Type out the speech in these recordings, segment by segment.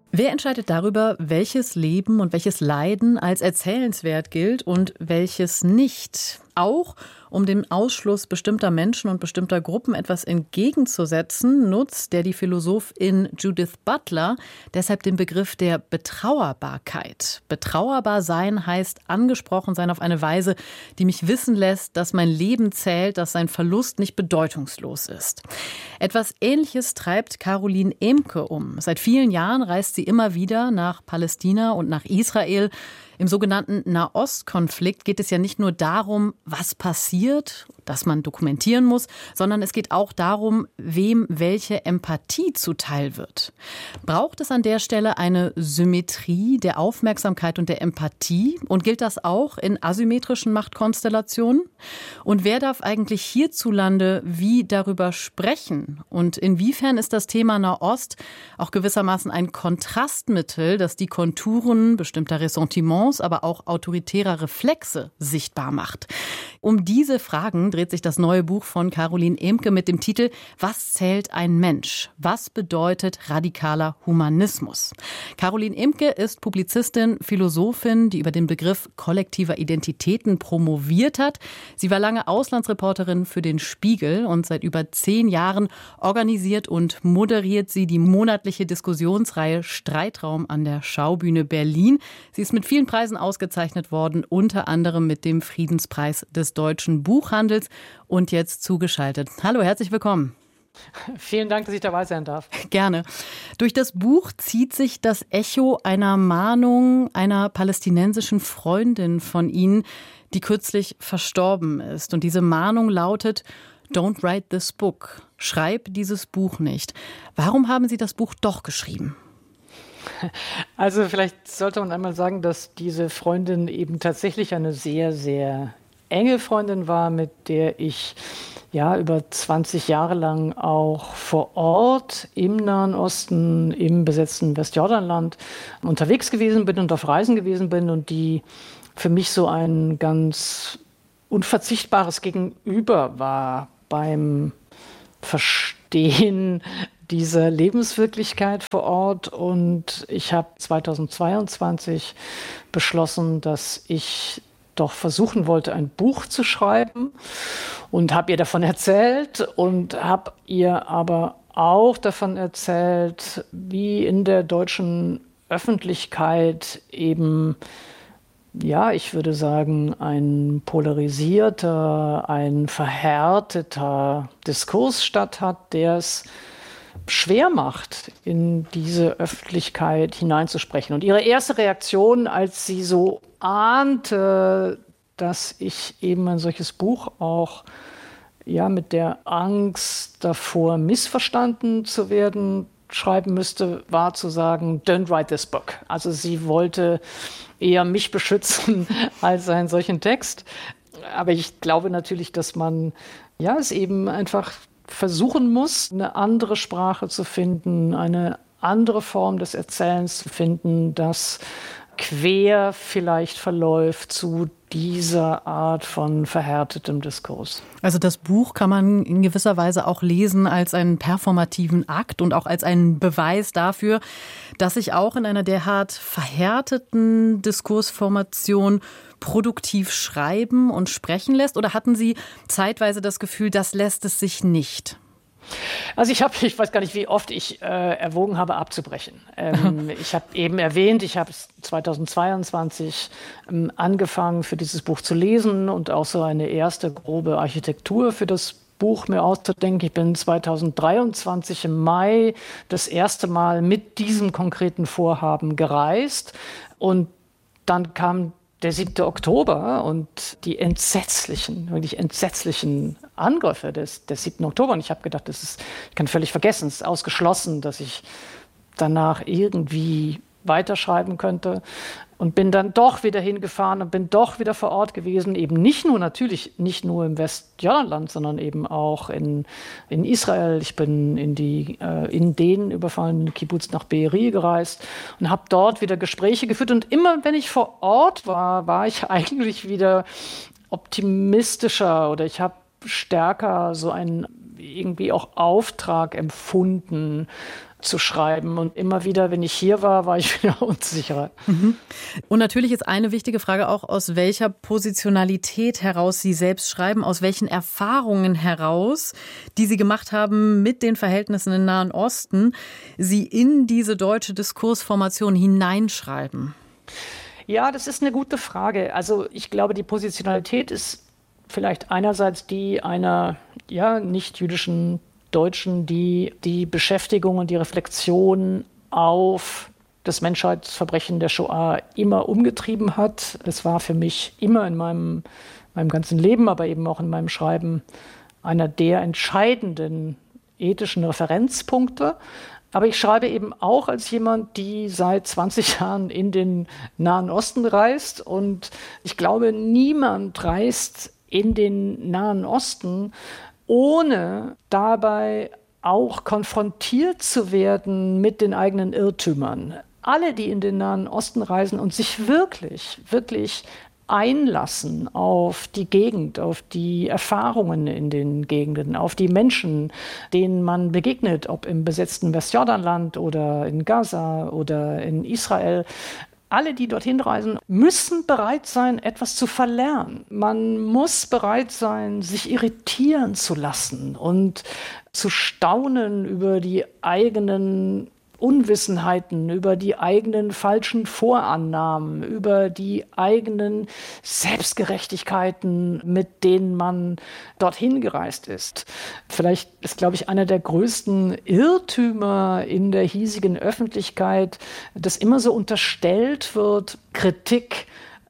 Wer entscheidet darüber, welches Leben und welches Leiden als erzählenswert gilt und welches nicht? Auch um dem Ausschluss bestimmter Menschen und bestimmter Gruppen etwas entgegenzusetzen, nutzt die Philosophin Judith Butler deshalb den Begriff der Betrauerbarkeit. Betrauerbar sein heißt angesprochen sein auf eine Weise, die mich wissen lässt, dass mein Leben zählt, dass sein Verlust nicht bedeutungslos ist. Etwas Ähnliches treibt Caroline Emke um. Seit vielen Jahren reist sie immer wieder nach Palästina und nach Israel. Im sogenannten Nahostkonflikt geht es ja nicht nur darum, was passiert, das man dokumentieren muss, sondern es geht auch darum, wem welche Empathie zuteil wird. Braucht es an der Stelle eine Symmetrie der Aufmerksamkeit und der Empathie? Und gilt das auch in asymmetrischen Machtkonstellationen? Und wer darf eigentlich hierzulande wie darüber sprechen? Und inwiefern ist das Thema Nahost auch gewissermaßen ein Kontrastmittel, das die Konturen bestimmter Ressentiments, aber auch autoritärer Reflexe sichtbar macht? Um diese Fragen dreht sich das neue Buch von Caroline Emke mit dem Titel »Was zählt ein Mensch? Was bedeutet radikaler Humanismus?« Caroline Emke ist Publizistin, Philosophin, die über den Begriff kollektiver Identitäten promoviert hat. Sie war lange Auslandsreporterin für den Spiegel und seit über 10 Jahren organisiert und moderiert sie die monatliche Diskussionsreihe Streitraum an der Schaubühne Berlin. Sie ist mit vielen Preisen ausgezeichnet worden, unter anderem mit dem Friedenspreis des Deutschen Buchhandels und jetzt zugeschaltet. Hallo, herzlich willkommen. Vielen Dank, dass ich dabei sein darf. Gerne. Durch das Buch zieht sich das Echo einer Mahnung einer palästinensischen Freundin von Ihnen, die kürzlich verstorben ist. Und diese Mahnung lautet: Don't write this book. Schreib dieses Buch nicht. Warum haben Sie das Buch doch geschrieben? Also vielleicht sollte man einmal sagen, dass diese Freundin eben tatsächlich eine sehr, sehr enge Freundin war, mit der ich über 20 Jahre lang auch vor Ort im Nahen Osten, im besetzten Westjordanland unterwegs gewesen bin und auf Reisen gewesen bin und die für mich so ein ganz unverzichtbares Gegenüber war beim Verstehen dieser Lebenswirklichkeit vor Ort. Und ich habe 2022 beschlossen, dass ich doch versuchen wollte, ein Buch zu schreiben und habe ihr davon erzählt und habe ihr aber auch davon erzählt, wie in der deutschen Öffentlichkeit eben, ich würde sagen, ein polarisierter, ein verhärteter Diskurs statt hat, der es schwer macht, in diese Öffentlichkeit hineinzusprechen. Und ihre erste Reaktion, als sie so ahnte, dass ich eben ein solches Buch auch mit der Angst davor, missverstanden zu werden, schreiben müsste, war zu sagen, don't write this book. Also sie wollte eher mich beschützen als einen solchen Text. Aber ich glaube natürlich, dass man es eben einfach versuchen muss, eine andere Sprache zu finden, eine andere Form des Erzählens zu finden, das quer vielleicht verläuft zu dieser Art von verhärtetem Diskurs. Also das Buch kann man in gewisser Weise auch lesen als einen performativen Akt und auch als einen Beweis dafür, dass sich auch in einer derart verhärteten Diskursformation produktiv schreiben und sprechen lässt? Oder hatten Sie zeitweise das Gefühl, das lässt es sich nicht? Also ich weiß gar nicht, wie oft ich erwogen habe, abzubrechen. Ich habe eben erwähnt, ich habe 2022 angefangen, für dieses Buch zu lesen und auch so eine erste grobe Architektur für das Buch mir auszudenken. Ich bin 2023 im Mai das erste Mal mit diesem konkreten Vorhaben gereist und dann kam der 7. Oktober und die wirklich entsetzlichen Angriffe des 7. Oktober. Und ich habe gedacht, ich kann völlig vergessen, es ist ausgeschlossen, dass ich danach irgendwie weiterschreiben könnte. Und bin dann doch wieder hingefahren und bin doch wieder vor Ort gewesen. Eben nicht nur im Westjordanland, sondern eben auch in Israel. Ich bin in den überfallenen Kibbuz nach Be'eri gereist und habe dort wieder Gespräche geführt. Und immer, wenn ich vor Ort war ich eigentlich wieder optimistischer oder ich habe stärker so ein irgendwie auch Auftrag empfunden zu schreiben. Und immer wieder, wenn ich hier war, war ich wieder unsicherer. Und natürlich ist eine wichtige Frage auch, aus welcher Positionalität heraus Sie selbst schreiben, aus welchen Erfahrungen heraus, die Sie gemacht haben mit den Verhältnissen im Nahen Osten, Sie in diese deutsche Diskursformation hineinschreiben. Ja, das ist eine gute Frage. Also ich glaube, die Positionalität ist vielleicht einerseits die einer nicht-jüdischen Deutschen, die die Beschäftigung und die Reflexion auf das Menschheitsverbrechen der Shoah immer umgetrieben hat. Das war für mich immer in meinem ganzen Leben, aber eben auch in meinem Schreiben einer der entscheidenden ethischen Referenzpunkte. Aber ich schreibe eben auch als jemand, die seit 20 Jahren in den Nahen Osten reist. Und ich glaube, niemand reist in den Nahen Osten, ohne dabei auch konfrontiert zu werden mit den eigenen Irrtümern. Alle, die in den Nahen Osten reisen und sich wirklich, wirklich einlassen auf die Gegend, auf die Erfahrungen in den Gegenden, auf die Menschen, denen man begegnet, ob im besetzten Westjordanland oder in Gaza oder in Israel. Alle, die dorthin reisen, müssen bereit sein, etwas zu verlernen. Man muss bereit sein, sich irritieren zu lassen und zu staunen über die eigenen Unwissenheiten, über die eigenen falschen Vorannahmen, über die eigenen Selbstgerechtigkeiten, mit denen man dorthin gereist ist. Vielleicht ist, glaube ich, einer der größten Irrtümer in der hiesigen Öffentlichkeit, dass immer so unterstellt wird, Kritik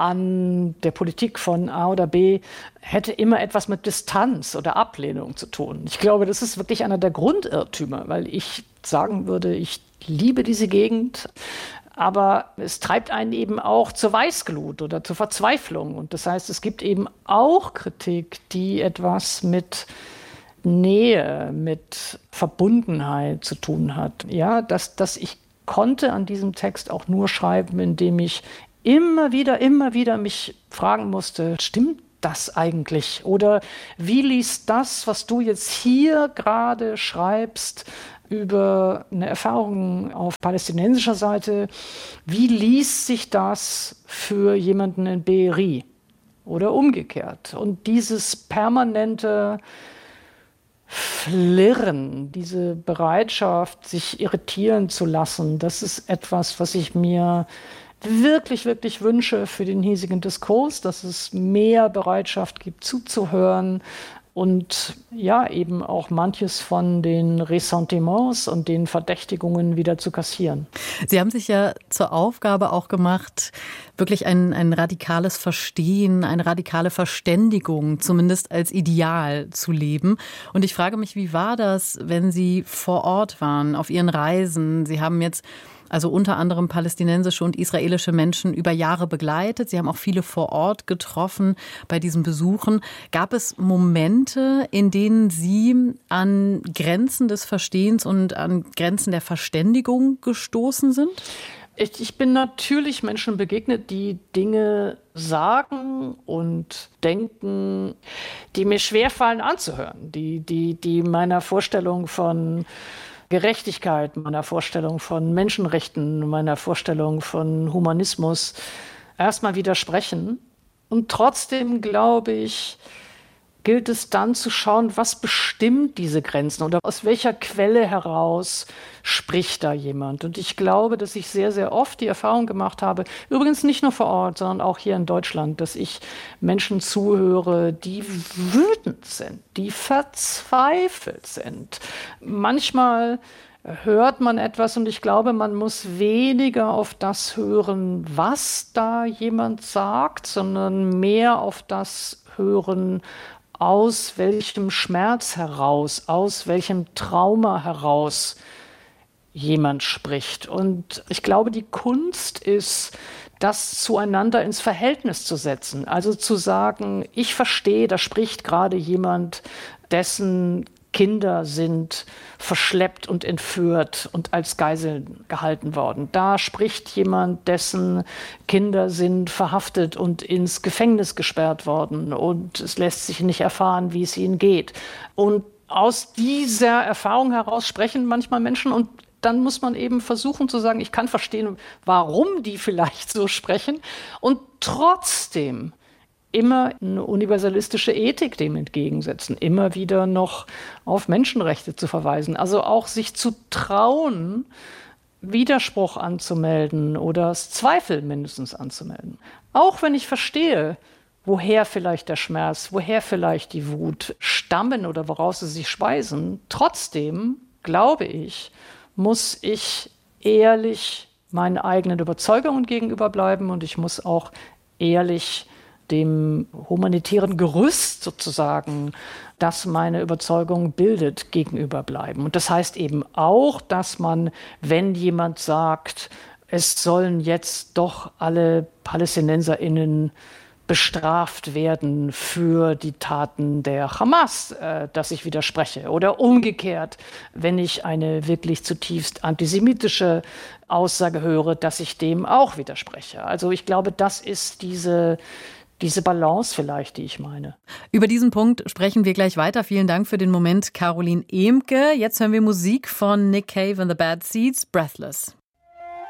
an der Politik von A oder B hätte immer etwas mit Distanz oder Ablehnung zu tun. Ich glaube, das ist wirklich einer der Grundirrtümer, weil ich sagen würde, ich liebe diese Gegend, aber es treibt einen eben auch zur Weißglut oder zur Verzweiflung. Und das heißt, es gibt eben auch Kritik, die etwas mit Nähe, mit Verbundenheit zu tun hat. Ja, dass ich konnte an diesem Text auch nur schreiben, indem ich immer wieder mich fragen musste, stimmt das eigentlich? Oder wie liest das, was du jetzt hier gerade schreibst, über eine Erfahrung auf palästinensischer Seite, wie liest sich das für jemanden in Be'eri oder umgekehrt? Und dieses permanente Flirren, diese Bereitschaft, sich irritieren zu lassen, das ist etwas, was ich mir wirklich, wirklich wünsche für den hiesigen Diskurs, dass es mehr Bereitschaft gibt, zuzuhören und ja, eben auch manches von den Ressentiments und den Verdächtigungen wieder zu kassieren. Sie haben sich ja zur Aufgabe auch gemacht, wirklich ein radikales Verstehen, eine radikale Verständigung, zumindest als Ideal zu leben. Und ich frage mich, wie war das, wenn Sie vor Ort waren, auf Ihren Reisen? Sie haben jetzt also unter anderem palästinensische und israelische Menschen über Jahre begleitet. Sie haben auch viele vor Ort getroffen bei diesen Besuchen. Gab es Momente, in denen Sie an Grenzen des Verstehens und an Grenzen der Verständigung gestoßen sind? Ich bin natürlich Menschen begegnet, die Dinge sagen und denken, die mir schwerfallen anzuhören, die meiner Vorstellung von Gerechtigkeit, meiner Vorstellung von Menschenrechten, meiner Vorstellung von Humanismus erstmal widersprechen. Und trotzdem, glaube ich, gilt es dann zu schauen, was bestimmt diese Grenzen oder aus welcher Quelle heraus spricht da jemand. Und ich glaube, dass ich sehr, sehr oft die Erfahrung gemacht habe, übrigens nicht nur vor Ort, sondern auch hier in Deutschland, dass ich Menschen zuhöre, die wütend sind, die verzweifelt sind. Manchmal hört man etwas und ich glaube, man muss weniger auf das hören, was da jemand sagt, sondern mehr auf das hören, aus welchem Schmerz heraus, aus welchem Trauma heraus jemand spricht. Und ich glaube, die Kunst ist, das zueinander ins Verhältnis zu setzen. Also zu sagen, ich verstehe, da spricht gerade jemand, dessen Kinder sind verschleppt und entführt und als Geiseln gehalten worden. Da spricht jemand, dessen Kinder sind verhaftet und ins Gefängnis gesperrt worden und es lässt sich nicht erfahren, wie es ihnen geht. Und aus dieser Erfahrung heraus sprechen manchmal Menschen und dann muss man eben versuchen zu sagen, ich kann verstehen, warum die vielleicht so sprechen und trotzdem immer eine universalistische Ethik dem entgegensetzen, immer wieder noch auf Menschenrechte zu verweisen. Also auch sich zu trauen, Widerspruch anzumelden oder Zweifel mindestens anzumelden. Auch wenn ich verstehe, woher vielleicht der Schmerz, woher vielleicht die Wut stammen oder woraus sie sich speisen, trotzdem, glaube ich, muss ich ehrlich meinen eigenen Überzeugungen gegenüber bleiben und ich muss auch ehrlich dem humanitären Gerüst sozusagen, das meine Überzeugung bildet, gegenüber bleiben. Und das heißt eben auch, dass man, wenn jemand sagt, es sollen jetzt doch alle PalästinenserInnen bestraft werden für die Taten der Hamas, dass ich widerspreche. Oder umgekehrt, wenn ich eine wirklich zutiefst antisemitische Aussage höre, dass ich dem auch widerspreche. Also ich glaube, das ist diese Balance vielleicht, die ich meine. Über diesen Punkt sprechen wir gleich weiter. Vielen Dank für den Moment, Caroline Ehmke. Jetzt hören wir Musik von Nick Cave and the Bad Seeds, Breathless.